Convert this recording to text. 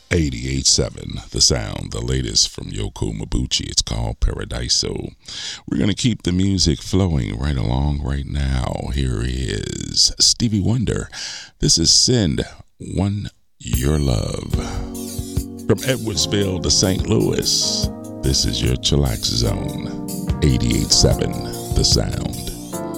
88.7 The Sound, the latest from Yoko Mabuchi. It's called Paradiso. We're going to keep the music flowing right along right now. Here is Stevie Wonder. This is Send One Your Love. From Edwardsville to St. Louis, this is your chillax zone. 88.7 The Sound.